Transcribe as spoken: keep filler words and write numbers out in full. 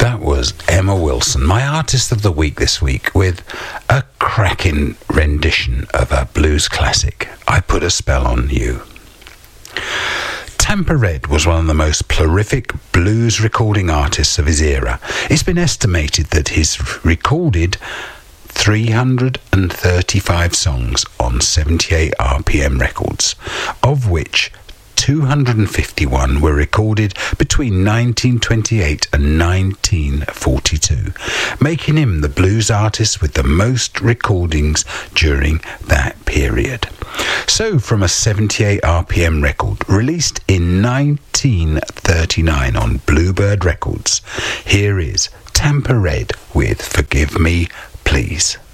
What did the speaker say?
That was Emma Wilson, my artist of the week this week, with a cracking rendition of a blues classic, I Put a Spell on You. Tampa Red was one of the most prolific blues recording artists of his era. It's been estimated that he's recorded three hundred thirty-five songs on seventy-eight R P M records, of which two hundred fifty-one were recorded between nineteen twenty-eight and nineteen forty-two, making him the blues artist with the most recordings during that period. So, from a seventy-eight R P M record released in nineteen thirty-nine on Bluebird Records, here is Tampa Red with Forgive Me, Please.